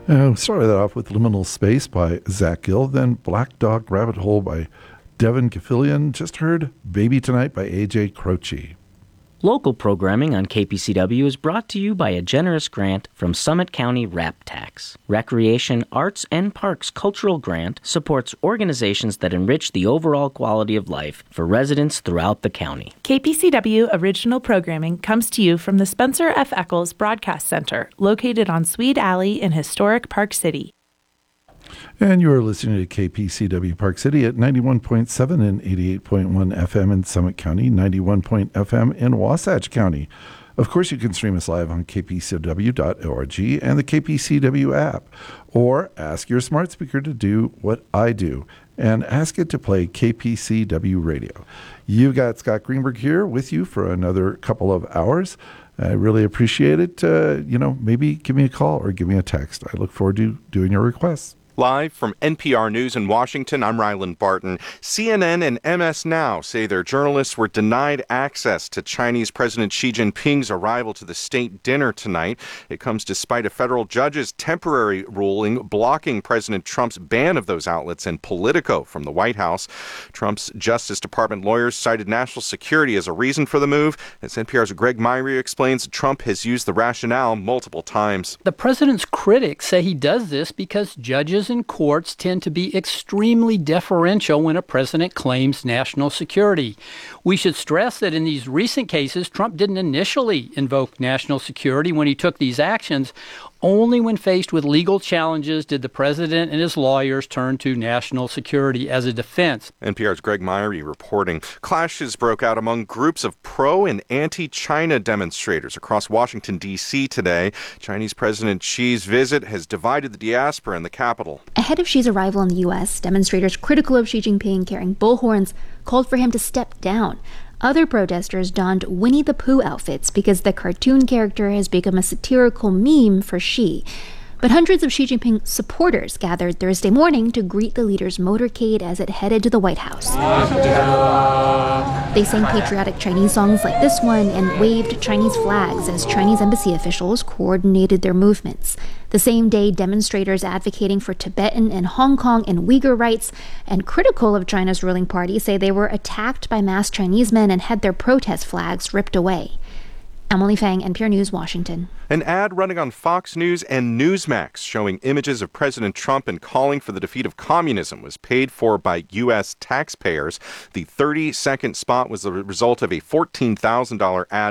Started that off with Liminal Space by Zach Gill, then Black Dog Rabbit Hole by Devin Gafilian. Just heard Baby Tonight by AJ Croce. Local programming on KPCW is brought to you by a generous grant from Summit County RAP Tax. Recreation, Arts, and Parks Cultural Grant supports organizations that enrich the overall quality of life for residents throughout the county. KPCW original programming comes to you from the Spencer F. Eccles Broadcast Center, located on Swede Alley in historic Park City. And you are listening to KPCW Park City at 91.7 and 88.1 FM in Summit County, 91.0 FM in Wasatch County. Of course, you can stream us live on kpcw.org and the KPCW app, or ask your smart speaker to do what I do and ask it to play KPCW radio. You've got Scott Greenberg here with you for another couple of hours. I really appreciate it. Maybe give me a call or give me a text. I look forward to doing your requests. Live from NPR News in Washington, I'm Ryland Barton. CNN and MS Now say their journalists were denied access to Chinese President Xi Jinping's arrival to the state dinner tonight. It comes despite a federal judge's temporary ruling blocking President Trump's ban of those outlets and Politico from the White House. Trump's Justice Department lawyers cited national security as a reason for the move. As NPR's Greg Myrie explains, Trump has used the rationale multiple times. The president's critics say he does this because judges and courts tend to be extremely deferential when a president claims national security. We should stress that in these recent cases, Trump didn't initially invoke national security when he took these actions. Only when faced with legal challenges did the president and his lawyers turn to national security as a defense. NPR's Greg Myrie reporting. Clashes broke out among groups of pro- and anti-China demonstrators across Washington, D.C. today. Chinese President Xi's visit has divided the diaspora in the capital. Ahead of Xi's arrival in the U.S., demonstrators critical of Xi Jinping carrying bullhorns called for him to step down. Other protesters donned Winnie the Pooh outfits because the cartoon character has become a satirical meme for Xi. But hundreds of Xi Jinping supporters gathered Thursday morning to greet the leader's motorcade as it headed to the White House. They sang patriotic Chinese songs like this one and waved Chinese flags as Chinese embassy officials coordinated their movements. The same day, demonstrators advocating for Tibetan and Hong Kong and Uyghur rights and critical of China's ruling party say they were attacked by masked Chinese men and had their protest flags ripped away. Emily Fang, NPR News, Washington. An ad running on Fox News and Newsmax showing images of President Trump and calling for the defeat of communism was paid for by U.S. taxpayers. The 30-second spot was the result of a $14,000 ad